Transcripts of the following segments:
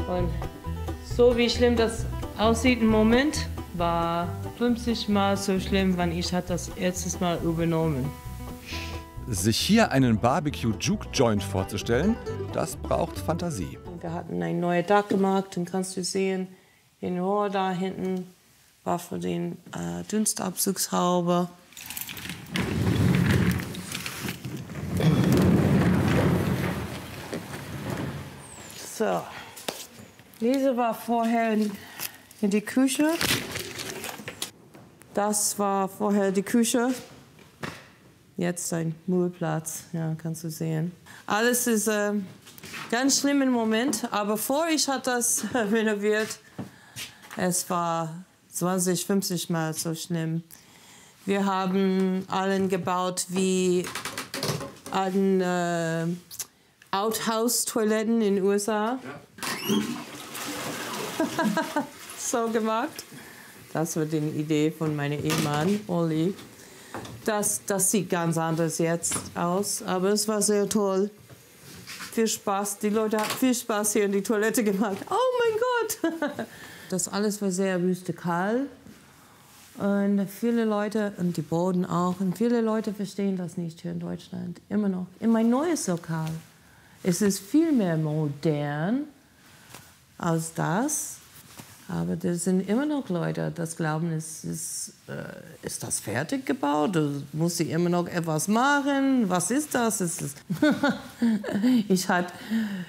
Und so wie schlimm das aussieht im Moment, war 50 Mal so schlimm, wann ich das erstes Mal übernommen. Sich hier einen Barbecue-Juke-Joint vorzustellen, das braucht Fantasie. Wir hatten ein neues Dach gemacht, dann kannst du sehen, den Rohr da hinten war für den Dunstabzugshaube. So, diese war vorher in die Küche. Das war vorher die Küche. Jetzt ein Müllplatz, ja, kannst du sehen. Alles ist ganz schlimm im Moment, aber vorher ich hatte das renoviert, es war 20, 50 Mal so schlimm. Wir haben allen gebaut wie an Outhouse-Toiletten in den USA. Ja. So gemacht. Das war die Idee von meinem Ehemann, Olli. Das sieht ganz anders jetzt aus, aber es war sehr toll. Viel Spaß, die Leute hatten viel Spaß hier in die Toilette gemacht. Oh mein Gott! Das alles war sehr rustikal. Und viele Leute, und die Boden auch, und viele Leute verstehen das nicht hier in Deutschland, immer noch. In mein neues Lokal ist es viel mehr modern als das. Aber da sind immer noch Leute, die glauben, ist das fertig gebaut? Muss ich immer noch etwas machen? Was ist das? Ich hatte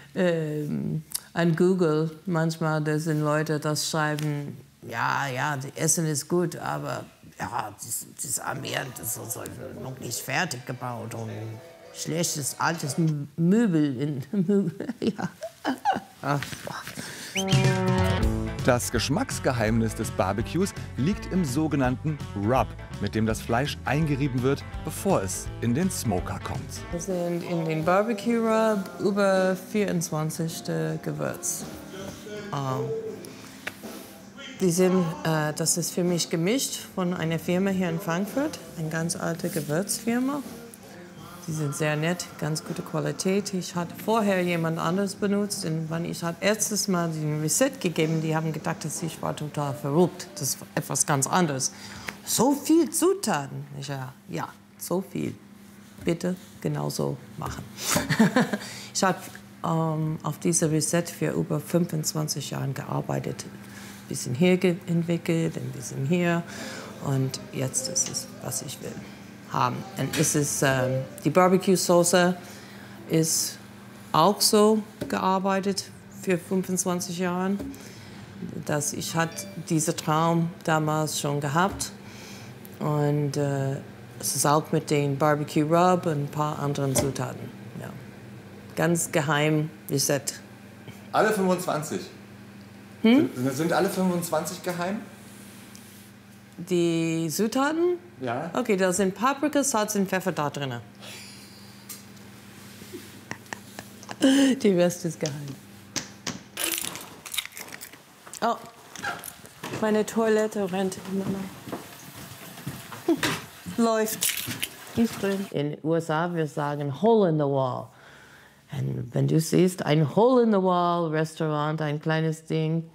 an Google manchmal, da sind Leute, die schreiben, ja, das Essen ist gut, aber ja, das Armieren, das ist noch nicht fertig gebaut und schlechtes altes Möbel. Ja. Ach. Das Geschmacksgeheimnis des Barbecues liegt im sogenannten Rub, mit dem das Fleisch eingerieben wird, bevor es in den Smoker kommt. Wir sind in den Barbecue Rub über 24 Gewürz. Das ist für mich gemischt von einer Firma hier in Frankfurt, eine ganz alte Gewürzfirma. Die sind sehr nett, ganz gute Qualität. Ich hatte vorher jemand anderes benutzt. Und wenn ich erstes Mal den Reset gegeben, die haben gedacht, dass ich war total verrückt. Das war etwas ganz anderes. So viel Zutaten. Ja, so viel. Bitte genauso machen. Ich habe auf diese Reset für über 25 Jahre gearbeitet. Ein bisschen hier entwickelt, ein bisschen hier. Und jetzt ist es, was ich will haben. Und es ist, die Barbecue-Soße ist auch so gearbeitet für 25 Jahre. Ich hatte diesen Traum damals schon gehabt. Und es ist auch mit den Barbecue Rub und ein paar anderen Zutaten. Ja. Ganz geheim Reset. Alle 25? Sind alle 25 geheim? Die Zutaten? Ja. Okay, da sind Paprika, Salz und Pfeffer da drin. Die Rest ist geheim. Oh, meine Toilette rennt immer noch. Läuft. Ist drin. In den USA, wir sagen Hole in the Wall. Und wenn du siehst, ein Hole in the Wall Restaurant, ein kleines Ding,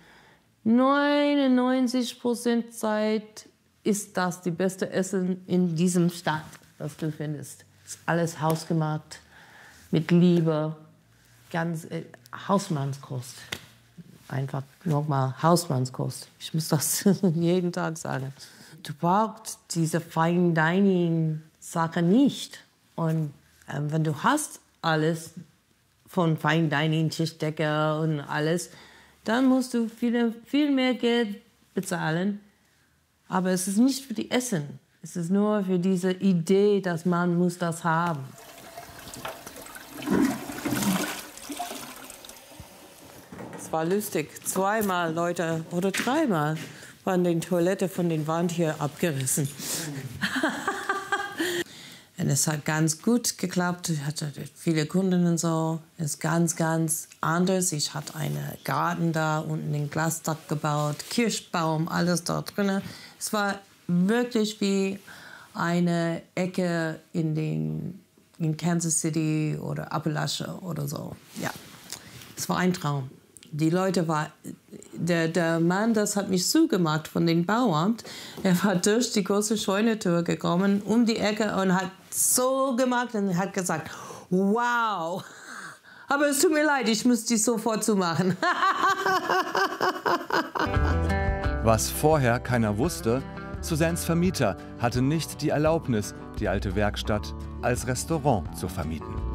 99% Zeit ist das die beste Essen in diesem Stadt, was du findest. Ist alles hausgemacht, mit Liebe, ganz Hausmannskost. Einfach nochmal Hausmannskost. Ich muss das jeden Tag sagen. Du brauchst diese Fine Dining Sache nicht. Und wenn du hast alles von Fine Dining, Tischdecker und alles, dann musst du viel mehr Geld bezahlen. Aber es ist nicht für die Essen. Es ist nur für diese Idee, dass man muss das haben. Es war lustig. Zweimal Leute oder dreimal waren die Toilette von den Wand hier abgerissen. Und es hat ganz gut geklappt. Ich hatte viele Kunden und so. Es ist ganz, ganz anders. Ich hatte einen Garten da, unten ein Glasdach gebaut, Kirschbaum, alles da drin. Es war wirklich wie eine Ecke in Kansas City oder Appalachia oder so. Ja, es war ein Traum. Die Leute der Mann, das hat mich zugemacht von den Bauamt. Er war durch die große Scheunetür gekommen, um die Ecke und hat so gemacht und hat gesagt, wow. Aber es tut mir leid, ich muss die sofort zumachen. Was vorher keiner wusste, Suzannes Vermieter hatte nicht die Erlaubnis, die alte Werkstatt als Restaurant zu vermieten.